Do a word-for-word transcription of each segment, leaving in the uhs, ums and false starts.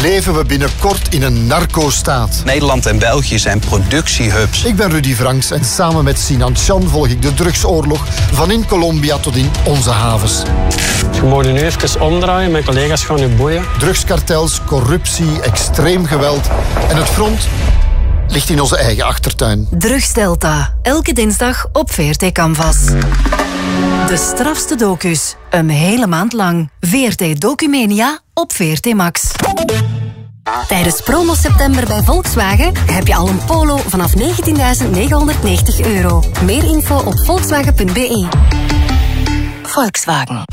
leven we binnenkort in een narco-staat. Nederland en België zijn productiehubs. Ik ben Rudy Franks en samen met Sinan Chan volg ik de drugsoorlog van in Colombia tot in onze havens. Je moet nu even omdraaien, mijn collega's gaan u boeien. Drugskartels, corruptie, extreem geweld en het front ligt in onze eigen achtertuin. Drugsdelta, elke dinsdag op V R T Canvas. De strafste docus, een hele maand lang. V R T Documania op V R T Max. Tijdens promo september bij Volkswagen heb je al een Polo vanaf negentienduizend negenhonderdnegentig euro. Meer info op volkswagen punt b e. Volkswagen.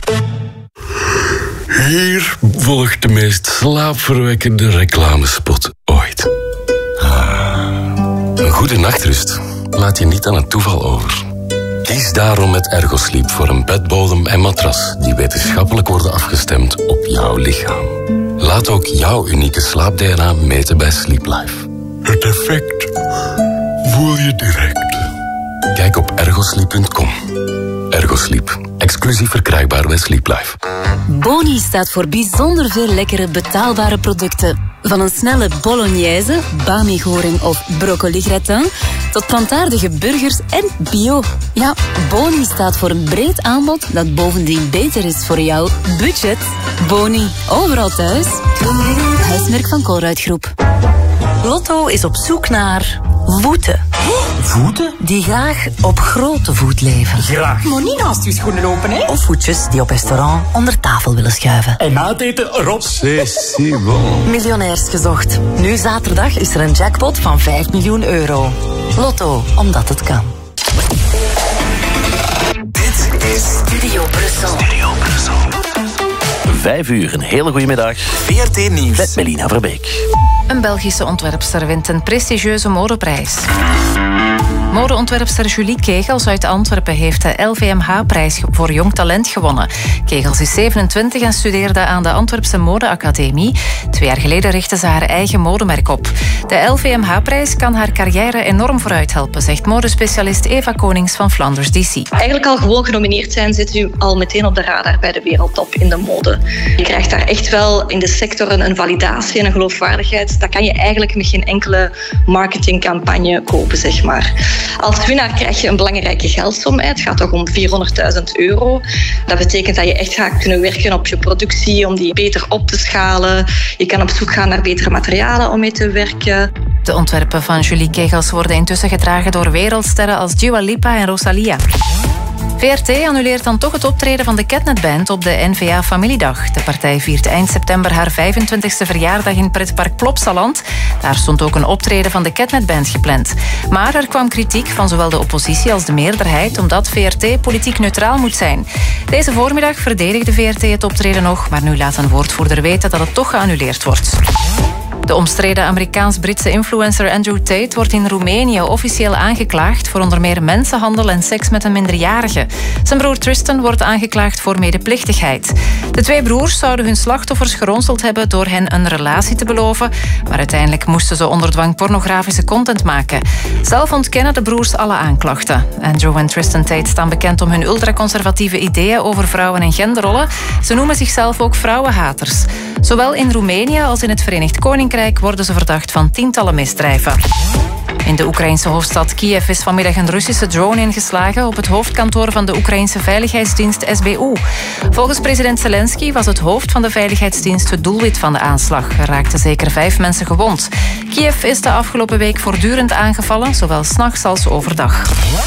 Hier volgt de meest slaapverwekkende reclamespot ooit. Een goede nachtrust laat je niet aan het toeval over. Kies daarom met Ergosleep voor een bedbodem en matras die wetenschappelijk worden afgestemd op jouw lichaam. Laat ook jouw unieke slaap-D N A meten bij Sleep Life. Het effect voel je direct. Kijk op ergosleep punt com. Ergosleep. Exclusief verkrijgbaar bij Sleep Life. Boni staat voor bijzonder veel lekkere betaalbare producten. Van een snelle bolognese, bami-goring of broccoli-gratin tot plantaardige burgers en bio. Ja, Boni staat voor een breed aanbod dat bovendien beter is voor jouw budget. Boni, overal thuis. Huismerk van Colruyt Groep. Lotto is op zoek naar voeten. Voeten? Die graag op grote voet leven. Graag. Maar niet naast je schoenen open, hè? Of voetjes die op restaurant onder tafel willen schuiven. En na het eten erop. C'est si bon. Miljonairs gezocht. Nu zaterdag is er een jackpot van vijf miljoen euro. Lotto, omdat het kan. Dit is Studio Brussel. Studio Brussel. Vijf uur, een hele goede middag. V R T Nieuws. Met Melina Verbeek. Een Belgische ontwerpster wint een prestigieuze modeprijs. Modeontwerpster Julie Kegels uit Antwerpen heeft de L V M H-prijs voor jong talent gewonnen. Kegels is zevenentwintig en studeerde aan de Antwerpse Modeacademie. Twee jaar geleden richtte ze haar eigen modemerk op. De L V M H-prijs kan haar carrière enorm vooruit helpen, zegt modespecialist Eva Konings van Flanders D C. Eigenlijk al gewoon genomineerd zijn, zit u al meteen op de radar bij de wereldtop in de mode. Je krijgt daar echt wel in de sector een validatie en een geloofwaardigheid. Dat kan je eigenlijk met geen enkele marketingcampagne kopen, zeg maar. Als winnaar krijg je een belangrijke geldsom. Het gaat toch om vierhonderdduizend euro. Dat betekent dat je echt gaat kunnen werken op je productie, om die beter op te schalen. Je kan op zoek gaan naar betere materialen om mee te werken. De ontwerpen van Julie Kegels worden intussen gedragen door wereldsterren als Dua Lipa en Rosalia. V R T annuleert dan toch het optreden van de Catnet Band op de N V A Familiedag. De partij viert eind september haar vijfentwintigste verjaardag in pretpark Plopsaland. Daar stond ook een optreden van de Catnet Band gepland. Maar er kwam kritiek van zowel de oppositie als de meerderheid, omdat V R T politiek neutraal moet zijn. Deze voormiddag verdedigde V R T het optreden nog, maar nu laat een woordvoerder weten dat het toch geannuleerd wordt. De omstreden Amerikaans-Britse influencer Andrew Tate wordt in Roemenië officieel aangeklaagd voor onder meer mensenhandel en seks met een minderjarige. Zijn broer Tristan wordt aangeklaagd voor medeplichtigheid. De twee broers zouden hun slachtoffers geronseld hebben door hen een relatie te beloven, maar uiteindelijk moesten ze onder dwang pornografische content maken. Zelf ontkennen de broers alle aanklachten. Andrew en Tristan Tate staan bekend om hun ultraconservatieve ideeën over vrouwen en genderrollen. Ze noemen zichzelf ook vrouwenhaters. Zowel in Roemenië als in het Verenigd Koninkrijk worden ze verdacht van tientallen misdrijven. In de Oekraïnse hoofdstad Kiev is vanmiddag een Russische drone ingeslagen op het hoofdkantoor van de Oekraïnse veiligheidsdienst S B U. Volgens president Zelensky was het hoofd van de veiligheidsdienst het doelwit van de aanslag. Er raakten zeker vijf mensen gewond. Kiev is de afgelopen week voortdurend aangevallen, zowel 's nachts als overdag.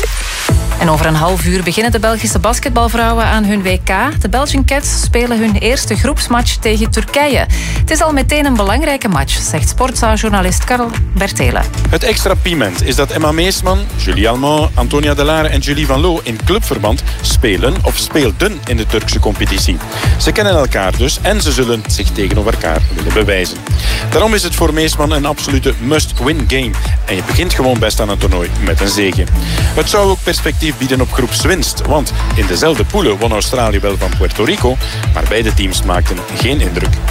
En over een half uur beginnen de Belgische basketbalvrouwen aan hun W K. De Belgian Cats spelen hun eerste groepsmatch tegen Turkije. Het is al meteen een belangrijke match, zegt sportzaal-journalist Karel Bertelen. Het extra piment is dat Emma Meesman, Julie Almond, Antonia Delare en Julie Van Loo in clubverband spelen of speelden in de Turkse competitie. Ze kennen elkaar dus en ze zullen zich tegenover elkaar willen bewijzen. Daarom is het voor Meesman een absolute must-win game. En je begint gewoon best aan het toernooi met een zege. Het zou ook perspectief bieden op groepswinst, want in dezelfde poelen won Australië wel van Puerto Rico, maar beide teams maakten geen indruk.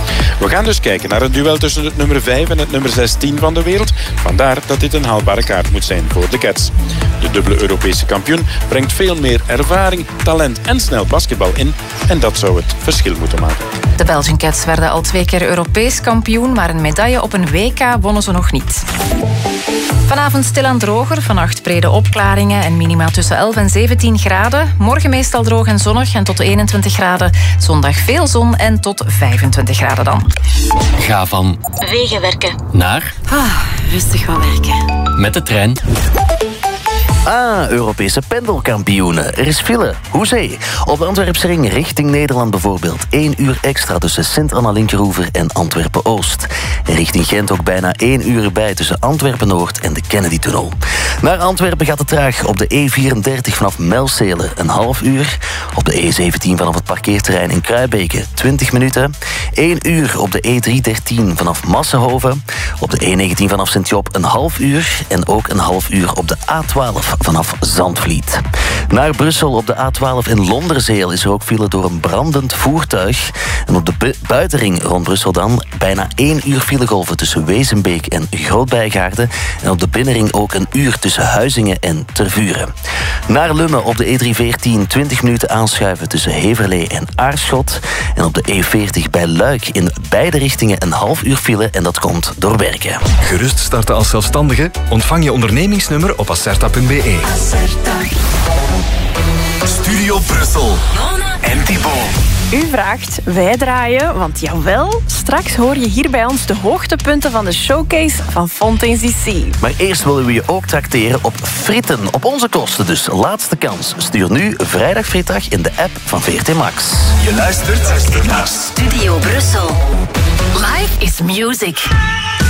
We gaan dus kijken naar een duel tussen het nummer vijf en het nummer zestien van de wereld. Vandaar dat dit een haalbare kaart moet zijn voor de Cats. De dubbele Europese kampioen brengt veel meer ervaring, talent en snel basketbal in. En dat zou het verschil moeten maken. De Belgian Cats werden al twee keer Europees kampioen, maar een medaille op een W K wonnen ze nog niet. Vanavond stilaan droger, vannacht brede opklaringen en minima tussen elf en zeventien graden. Morgen meestal droog en zonnig en tot eenentwintig graden. Zondag veel zon en tot vijfentwintig graden dan. Ga van Wegen werken. naar Ah, rustig wat werken. met de trein. Ah, Europese pendelkampioenen. Er is file. Hoezee. Op de Antwerpse ring richting Nederland bijvoorbeeld. één uur extra tussen Sint-Anna-Linkeroever en Antwerpen-Oost. En richting Gent ook bijna één uur bij tussen Antwerpen-Noord en de Kennedy-tunnel. Naar Antwerpen gaat het traag op de E vierendertig vanaf Melcelen een half uur. Op de E zeventien vanaf het parkeerterrein in Kruibeke twintig minuten. één uur op de E driehonderddertien vanaf Massenhoven. Op de E negentien vanaf Sint-Job een half uur. En ook een half uur op de A twaalf vanaf Zandvliet. Naar Brussel op de A twaalf in Londerzeel is er ook file door een brandend voertuig. En op de bu- buitenring rond Brussel dan bijna één uur filegolven tussen Wezenbeek en Grootbijgaarden. En op de binnenring ook een uur tussen Huizingen en Tervuren. Naar Lummen op de E driehonderdveertien twintig minuten aanschuiven tussen Heverlee en Aarschot. En op de E veertig bij Luik in beide richtingen een half uur file en dat komt door werken. Gerust starten als zelfstandige? Ontvang je ondernemingsnummer op acerta punt be. Studio Brussel. En Thibaut. U vraagt, wij draaien, want jawel, straks hoor je hier bij ons de hoogtepunten van de showcase van Fontaine's D C. Maar eerst willen we je ook trakteren op fritten, op onze kosten. Dus laatste kans. Stuur nu Vrijdag Frittag in de app van V R T Max. Je luistert naar Studio Brussel. Life is music.